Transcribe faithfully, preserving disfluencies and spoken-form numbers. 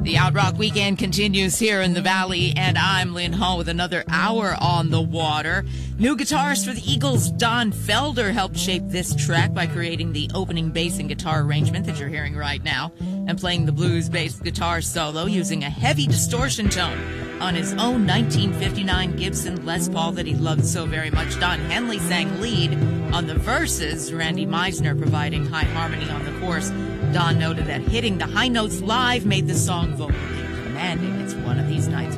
The Out Rock Weekend continues here in the Valley, and I'm Lynn Hall with another hour on the water. New guitarist for the Eagles, Don Felder, helped shape this track by creating the opening bass and guitar arrangement that you're hearing right now, and playing the blues bass guitar solo using a heavy distortion tone on his own nineteen fifty-nine Gibson Les Paul that he loved so very much. Don Henley sang lead on the verses, Randy Meisner providing high harmony on the chorus. Don noted that hitting the high notes live made the song vocally commanding. It's one of these nights.